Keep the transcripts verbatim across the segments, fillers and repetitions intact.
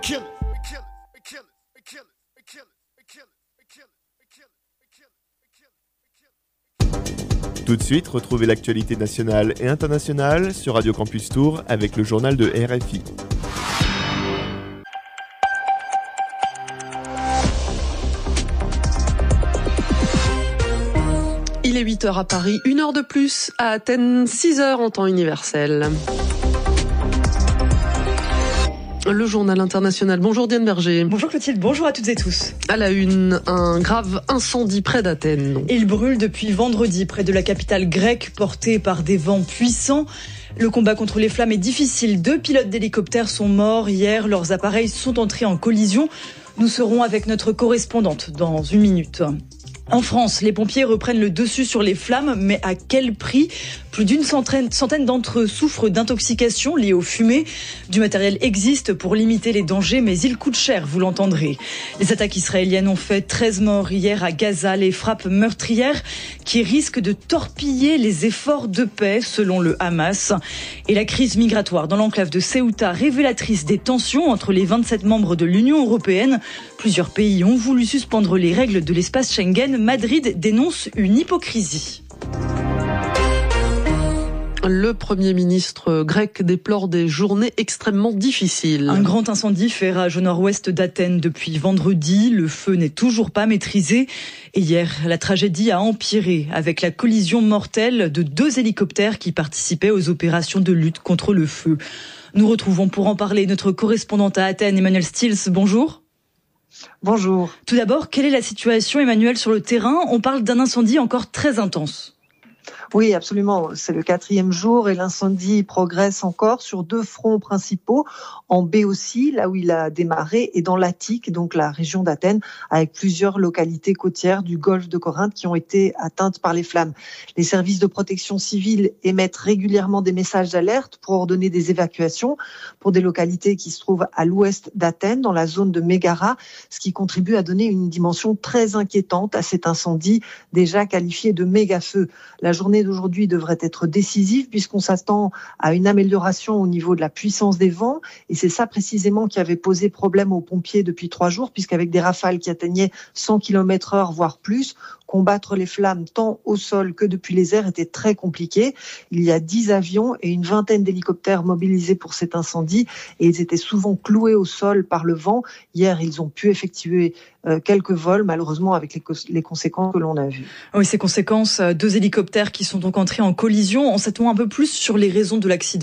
Tout de suite, retrouvez l'actualité nationale et internationale sur Radio Campus Tours avec le journal de R F I. Il est huit heures à Paris, une heure de plus à Athènes, six heures en temps universel. Le journal international. Bonjour Diane Berger. Bonjour Clotilde, bonjour à toutes et tous. À la une, un grave incendie près d'Athènes. Il brûle depuis vendredi près de la capitale grecque, porté par des vents puissants. Le combat contre les flammes est difficile. Deux pilotes d'hélicoptères sont morts hier. Leurs appareils sont entrés en collision. Nous serons avec notre correspondante dans une minute. En France, les pompiers reprennent le dessus sur les flammes, mais à quel prix ? Plus d'une centaine, centaine d'entre eux souffrent d'intoxication liée aux fumées. Du matériel existe pour limiter les dangers, mais il coûte cher, vous l'entendrez. Les attaques israéliennes ont fait treize morts hier à Gaza, les frappes meurtrières qui risquent de torpiller les efforts de paix, selon le Hamas. Et la crise migratoire dans l'enclave de Ceuta, révélatrice des tensions entre les vingt-sept membres de l'Union européenne. Plusieurs pays ont voulu suspendre les règles de l'espace Schengen. Madrid dénonce une hypocrisie. Le Premier ministre grec déplore des journées extrêmement difficiles. Un grand incendie fait rage au nord-ouest d'Athènes depuis vendredi. Le feu n'est toujours pas maîtrisé. Et hier, la tragédie a empiré avec la collision mortelle de deux hélicoptères qui participaient aux opérations de lutte contre le feu. Nous retrouvons pour en parler notre correspondante à Athènes, Emmanuel Stills. Bonjour. Bonjour. Tout d'abord, quelle est la situation, Emmanuel, sur le terrain ? On parle d'un incendie encore très intense. Oui, absolument. C'est le quatrième jour et l'incendie progresse encore sur deux fronts principaux, en Béotie, là où il a démarré, et dans l'Attique, donc la région d'Athènes, avec plusieurs localités côtières du golfe de Corinthe qui ont été atteintes par les flammes. Les services de protection civile émettent régulièrement des messages d'alerte pour ordonner des évacuations pour des localités qui se trouvent à l'ouest d'Athènes, dans la zone de Mégara, ce qui contribue à donner une dimension très inquiétante à cet incendie déjà qualifié de méga-feu. La journée d'aujourd'hui devrait être décisive puisqu'on s'attend à une amélioration au niveau de la puissance des vents et c'est ça précisément qui avait posé problème aux pompiers depuis trois jours puisqu'avec des rafales qui atteignaient cent kilomètres heure voire plus, combattre les flammes tant au sol que depuis les airs était très compliqué. Il y a dix avions et une vingtaine d'hélicoptères mobilisés pour cet incendie et ils étaient souvent cloués au sol par le vent. Hier, ils ont pu effectuer euh, quelques vols, malheureusement avec les, co- les conséquences que l'on a vues. Oui, ces conséquences, deux hélicoptères qui sont donc entrés en collision. En sait-on un peu plus sur les raisons de l'accident ?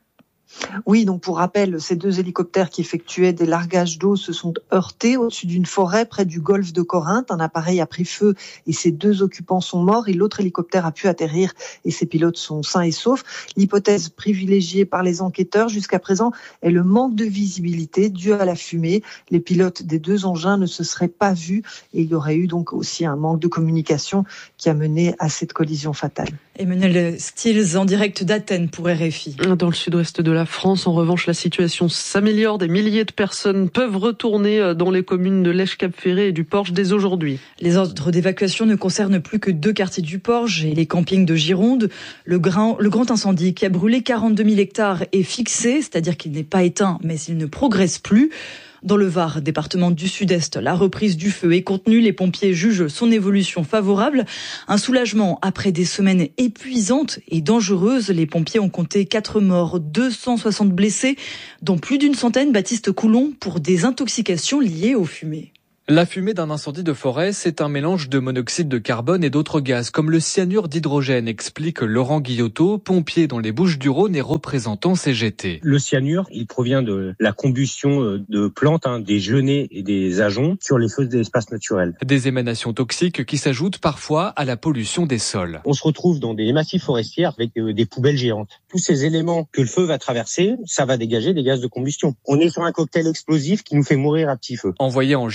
Oui, donc pour rappel, ces deux hélicoptères qui effectuaient des largages d'eau se sont heurtés au-dessus d'une forêt près du golfe de Corinthe. Un appareil a pris feu et ses deux occupants sont morts et l'autre hélicoptère a pu atterrir et ses pilotes sont sains et saufs. L'hypothèse privilégiée par les enquêteurs jusqu'à présent est le manque de visibilité dû à la fumée. Les pilotes des deux engins ne se seraient pas vus et il y aurait eu donc aussi un manque de communication qui a mené à cette collision fatale. Emmanuel Stills en direct d'Athènes pour R F I. Dans le sud-ouest de la France, en revanche, la situation s'améliore. Des milliers de personnes peuvent retourner dans les communes de Lèche-Cap-Ferré et du Porge dès aujourd'hui. Les ordres d'évacuation ne concernent plus que deux quartiers du Porge et les campings de Gironde. Le grand, le grand incendie qui a brûlé quarante-deux mille hectares est fixé, c'est-à-dire qu'il n'est pas éteint, mais il ne progresse plus. Dans le Var, département du Sud-Est, la reprise du feu est contenue. Les pompiers jugent son évolution favorable. Un soulagement après des semaines épuisantes et dangereuses. Les pompiers ont compté quatre morts, deux cent soixante blessés, dont plus d'une centaine, Baptiste Coulon, pour des intoxications liées aux fumées. La fumée d'un incendie de forêt, c'est un mélange de monoxyde de carbone et d'autres gaz, comme le cyanure d'hydrogène, explique Laurent Guillotot, pompier dans les Bouches-du-Rhône et représentant C G T. Le cyanure, il provient de la combustion de plantes, hein, des genêts et des ajoncs sur les feux d'espace naturels. Des émanations toxiques qui s'ajoutent parfois à la pollution des sols. On se retrouve dans des massifs forestiers avec des poubelles géantes. Tous ces éléments que le feu va traverser, ça va dégager des gaz de combustion. On est sur un cocktail explosif qui nous fait mourir à petit feu. Envoyé en Gironde,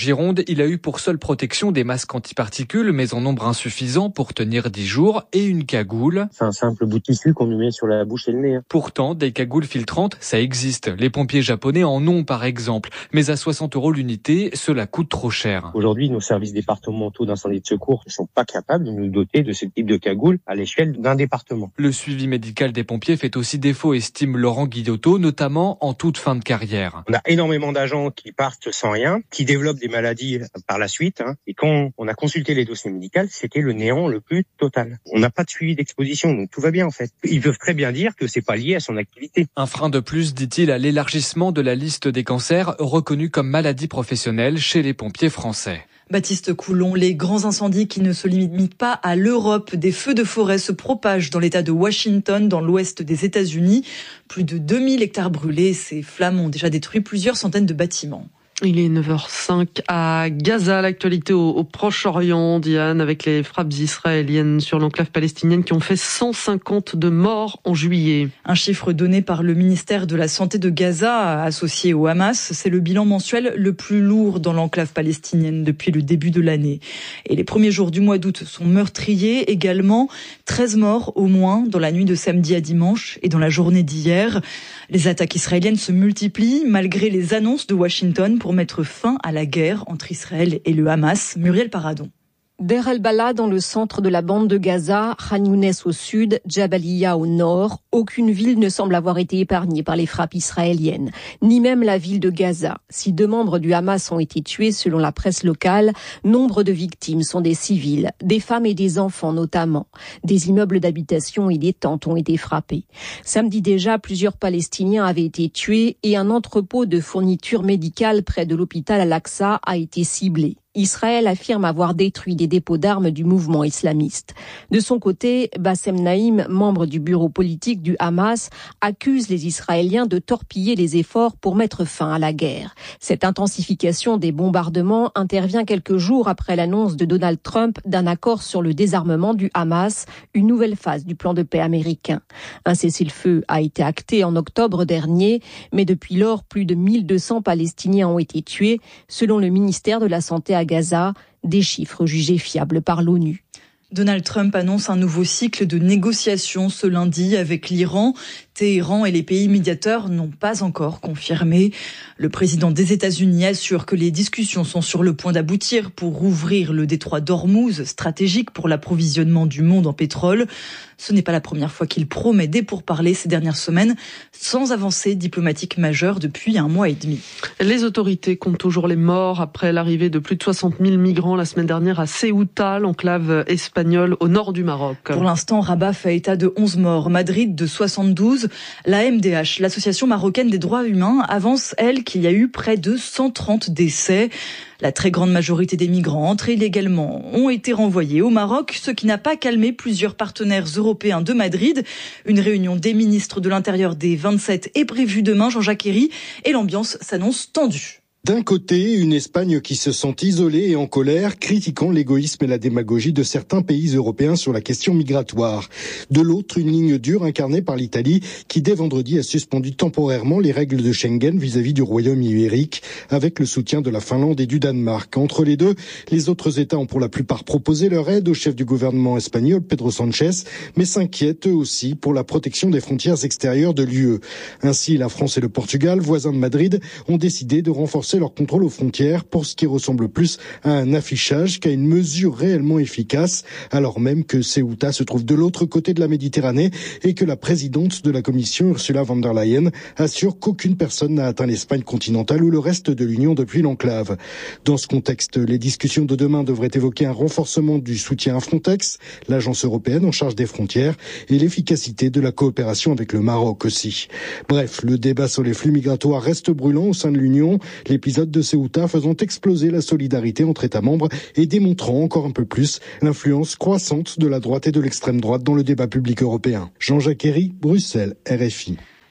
il a eu pour seule protection des masques antiparticules, mais en nombre insuffisant pour tenir dix jours, et une cagoule. C'est un simple bout de tissu qu'on nous met sur la bouche et le nez. Pourtant, des cagoules filtrantes, ça existe. Les pompiers japonais en ont par exemple. Mais à soixante euros l'unité, cela coûte trop cher. Aujourd'hui, nos services départementaux d'incendie de secours ne sont pas capables de nous doter de ce type de cagoule à l'échelle d'un département. Le suivi médical des pompiers fait aussi défaut, estime Laurent Guillotto, notamment en toute fin de carrière. On a énormément d'agents qui partent sans rien, qui développent des maladies par la suite. Hein, et quand on a consulté les dossiers médicaux, c'était le néant le plus total. On n'a pas de suivi d'exposition, donc tout va bien en fait. Ils peuvent très bien dire que c'est pas lié à son activité. Un frein de plus, dit-il, à l'élargissement de la liste des cancers reconnus comme maladies professionnelles chez les pompiers français. Baptiste Coulon, les grands incendies qui ne se limitent pas à l'Europe. Des feux de forêt se propagent dans l'État de Washington, dans l'ouest des États-Unis. Plus de deux mille hectares brûlés. Ces flammes ont déjà détruit plusieurs centaines de bâtiments. Il est neuf heures cinq à Gaza, l'actualité au, au Proche-Orient, Diane, avec les frappes israéliennes sur l'enclave palestinienne qui ont fait cent cinquante de morts en juillet. Un chiffre donné par le ministère de la Santé de Gaza, associé au Hamas, c'est le bilan mensuel le plus lourd dans l'enclave palestinienne depuis le début de l'année. Et les premiers jours du mois d'août sont meurtriers également, treize morts au moins dans la nuit de samedi à dimanche et dans la journée d'hier. Les attaques israéliennes se multiplient malgré les annonces de Washington pour mettre fin à la guerre entre Israël et le Hamas. Muriel Paradon. Der el-Bala dans le centre de la bande de Gaza, Khan Younes au sud, Jabalia au nord. Aucune ville ne semble avoir été épargnée par les frappes israéliennes, ni même la ville de Gaza. Si deux membres du Hamas ont été tués selon la presse locale, nombre de victimes sont des civils, des femmes et des enfants notamment. Des immeubles d'habitation et des tentes ont été frappés. Samedi déjà, plusieurs Palestiniens avaient été tués et un entrepôt de fournitures médicales près de l'hôpital Al-Aqsa a été ciblé. Israël affirme avoir détruit des dépôts d'armes du mouvement islamiste. De son côté, Bassem Naïm, membre du bureau politique du Hamas, accuse les Israéliens de torpiller les efforts pour mettre fin à la guerre. Cette intensification des bombardements intervient quelques jours après l'annonce de Donald Trump d'un accord sur le désarmement du Hamas, une nouvelle phase du plan de paix américain. Un cessez-le-feu a été acté en octobre dernier, mais depuis lors, plus de mille deux cents Palestiniens ont été tués, selon le ministère de la Santé à Gaza, des chiffres jugés fiables par l'ONU. Donald Trump annonce un nouveau cycle de négociations ce lundi avec l'Iran. Téhéran et les pays médiateurs n'ont pas encore confirmé. Le président des États-Unis assure que les discussions sont sur le point d'aboutir pour rouvrir le détroit d'Ormuz, stratégique pour l'approvisionnement du monde en pétrole. Ce n'est pas la première fois qu'il promet des pourparlers ces dernières semaines, sans avancée diplomatique majeure depuis un mois et demi. Les autorités comptent toujours les morts après l'arrivée de plus de soixante mille migrants la semaine dernière à Ceuta, l'enclave espagnole au nord du Maroc. Pour l'instant, Rabat fait état de onze morts, Madrid de soixante-douze. La M D H, l'Association marocaine des droits humains, avance, elle, qu'il y a eu près de cent trente décès. La très grande majorité des migrants entrés illégalement ont été renvoyés au Maroc, ce qui n'a pas calmé plusieurs partenaires européens de Madrid. Une réunion des ministres de l'Intérieur des vingt-sept est prévue demain, Jean-Jacques Herry, et l'ambiance s'annonce tendue. D'un côté, une Espagne qui se sent isolée et en colère, critiquant l'égoïsme et la démagogie de certains pays européens sur la question migratoire. De l'autre, une ligne dure incarnée par l'Italie qui, dès vendredi, a suspendu temporairement les règles de Schengen vis-à-vis du Royaume ibérique, avec le soutien de la Finlande et du Danemark. Entre les deux, les autres États ont pour la plupart proposé leur aide au chef du gouvernement espagnol, Pedro Sánchez, mais s'inquiètent eux aussi pour la protection des frontières extérieures de l'U E. Ainsi, la France et le Portugal, voisins de Madrid, ont décidé de renforcer leur contrôle aux frontières pour ce qui ressemble plus à un affichage qu'à une mesure réellement efficace, alors même que Ceuta se trouve de l'autre côté de la Méditerranée et que la présidente de la Commission, Ursula von der Leyen, assure qu'aucune personne n'a atteint l'Espagne continentale ou le reste de l'Union depuis l'enclave. Dans ce contexte, les discussions de demain devraient évoquer un renforcement du soutien à Frontex, l'agence européenne en charge des frontières, et l'efficacité de la coopération avec le Maroc aussi. Bref, le débat sur les flux migratoires reste brûlant au sein de l'Union. L'épisode de Ceuta faisant exploser la solidarité entre États membres et démontrant encore un peu plus l'influence croissante de la droite et de l'extrême droite dans le débat public européen. Jean-Jacques Herry, Bruxelles, R F I.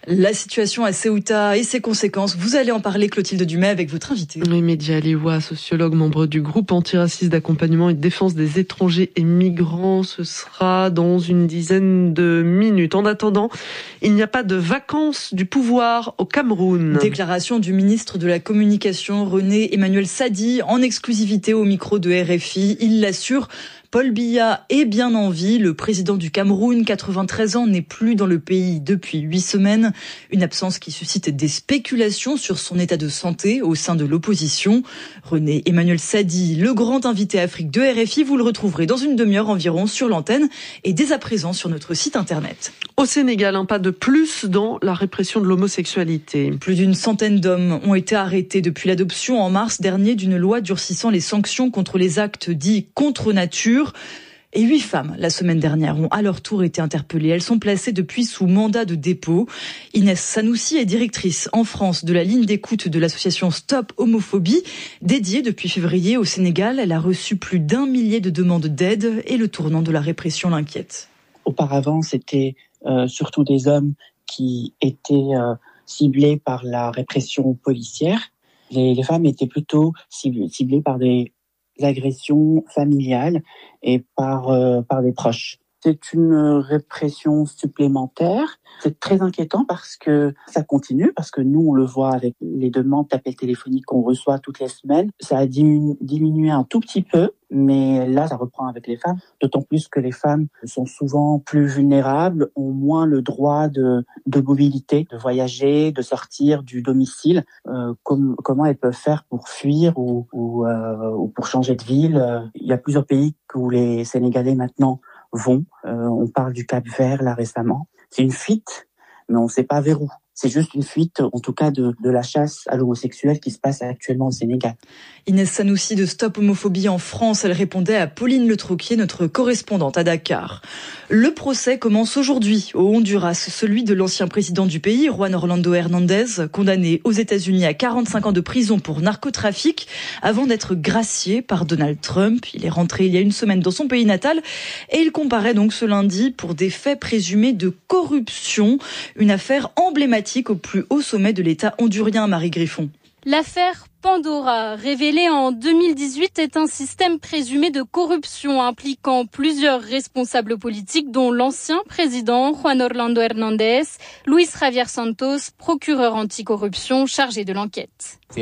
La situation à Ceuta et ses conséquences, vous allez en parler, Clotilde Dumais, avec votre invité. Oui, Média Aliwa, sociologue, membre du groupe antiraciste d'accompagnement et de défense des étrangers et migrants. Ce sera dans une dizaine de minutes. En attendant, il n'y a pas de vacances du pouvoir au Cameroun. Déclaration du ministre de la Communication, René Emmanuel Sadi, en exclusivité au micro de R F I. Il l'assure. Paul Biya est bien en vie. Le président du Cameroun, quatre-vingt-treize ans, n'est plus dans le pays depuis huit semaines. Une absence qui suscite des spéculations sur son état de santé au sein de l'opposition. René Emmanuel Sadi, le grand invité Afrique de R F I, vous le retrouverez dans une demi-heure environ sur l'antenne et dès à présent sur notre site internet. Au Sénégal, un pas de plus dans la répression de l'homosexualité. Plus d'une centaine d'hommes ont été arrêtés depuis l'adoption en mars dernier d'une loi durcissant les sanctions contre les actes dits contre nature. Et huit femmes, la semaine dernière, ont à leur tour été interpellées. Elles sont placées depuis sous mandat de dépôt. Inès Sanoussi est directrice en France de la ligne d'écoute de l'association Stop Homophobie. Dédiée depuis février au Sénégal, elle a reçu plus d'un millier de demandes d'aide et le tournant de la répression l'inquiète. Auparavant, c'était euh, surtout des hommes qui étaient euh, ciblés par la répression policière. Les, les femmes étaient plutôt ciblées, ciblées par des agressions familiales et par euh, par des proches. C'est une répression supplémentaire. C'est très inquiétant parce que ça continue, parce que nous, on le voit avec les demandes d'appels téléphoniques qu'on reçoit toutes les semaines. Ça a diminu- diminué un tout petit peu, mais là, ça reprend avec les femmes. D'autant plus que les femmes sont souvent plus vulnérables, ont moins le droit de, de mobilité, de voyager, de sortir du domicile. Euh, com- comment elles peuvent faire pour fuir ou, ou, euh, ou pour changer de ville? Il y a plusieurs pays où les Sénégalais maintenant vont. Euh, on parle du Cap-Vert là récemment. C'est une fuite, mais on ne sait pas vers où. C'est juste une fuite, en tout cas, de, de la chasse à l'homosexuel qui se passe actuellement au Sénégal. Inès Sanoussi de Stop Homophobie en France, elle répondait à Pauline Le Troquier, notre correspondante à Dakar. Le procès commence aujourd'hui au Honduras, celui de l'ancien président du pays, Juan Orlando Hernandez, condamné aux États-Unis à quarante-cinq ans de prison pour narcotrafic, avant d'être gracié par Donald Trump. Il est rentré il y a une semaine dans son pays natal et il comparaît donc ce lundi pour des faits présumés de corruption, une affaire emblématique au plus haut sommet de l'État hondurien, Marie Griffon. L'affaire Pandora, révélée en deux mille dix-huit, est un système présumé de corruption impliquant plusieurs responsables politiques, dont l'ancien président Juan Orlando Hernandez, Luis Javier Santos, procureur anticorruption chargé de l'enquête. Il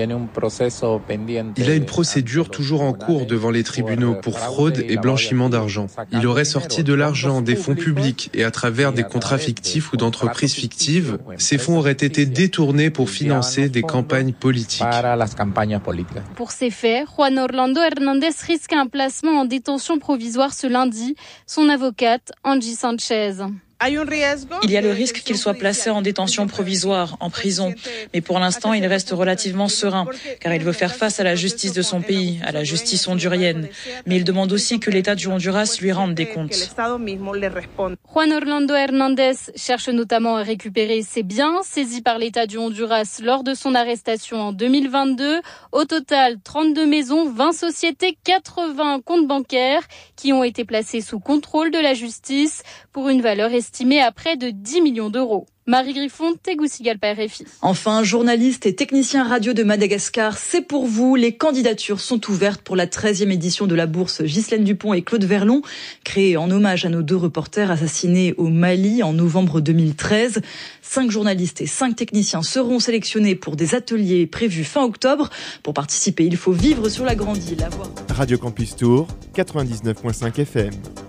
a une procédure toujours en cours devant les tribunaux pour fraude et blanchiment d'argent. Il aurait sorti de l'argent des fonds publics et à travers des contrats fictifs ou d'entreprises fictives, ces fonds auraient été détournés pour financer des campagnes politiques. Pour ces faits, Juan Orlando Hernandez risque un placement en détention provisoire ce lundi. Son avocate, Angie Sanchez. Il y a le risque qu'il soit placé en détention provisoire, en prison. Mais pour l'instant, il reste relativement serein, car il veut faire face à la justice de son pays, à la justice hondurienne. Mais il demande aussi que l'État du Honduras lui rende des comptes. Juan Orlando Hernandez cherche notamment à récupérer ses biens saisis par l'État du Honduras lors de son arrestation en deux mille vingt-deux. Au total, trente-deux maisons, vingt sociétés, quatre-vingts comptes bancaires qui ont été placés sous contrôle de la justice pour une valeur estimée estimé à près de dix millions d'euros. Marie Griffon, Tegucigalpa, R F I. Enfin, journaliste et technicien radio de Madagascar, c'est pour vous. Les candidatures sont ouvertes pour la treizième édition de la bourse Ghislaine Dupont et Claude Verlon, créée en hommage à nos deux reporters assassinés au Mali en novembre deux mille treize. Cinq journalistes et cinq techniciens seront sélectionnés pour des ateliers prévus fin octobre. Pour participer, il faut vivre sur la grande île. Radio Campus Tour, quatre-vingt-dix-neuf virgule cinq F M.